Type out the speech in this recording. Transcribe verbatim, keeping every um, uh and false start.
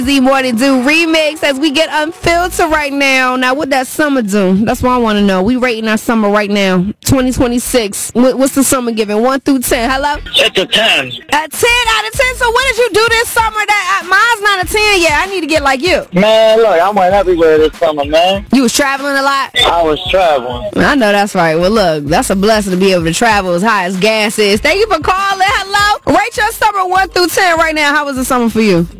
Z Morning Do remix as we get unfiltered right now. Now, what that summer do? That's what I want to know. We rating our summer right now. twenty twenty-six. What, what's the summer giving? one through ten. Hello? It's a ten. A ten out of ten. So what did you do this summer that uh, mine's not a ten yet? I need to get like you. Man, look, I went everywhere this summer, man. You was traveling a lot? I was traveling. I know that's right. Well, look, that's a blessing to be able to travel as high as gas is. Thank you for calling. Hello? Rate your summer one through ten right now. How was the summer for you?